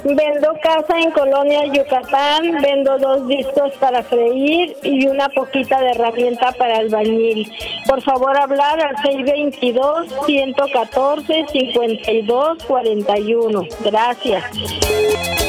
Vendo casa en Colonia Yucatán, vendo 2 discos para freír y una poquita de herramienta para albañil. Por favor, hablar al 622-114-5241. Gracias.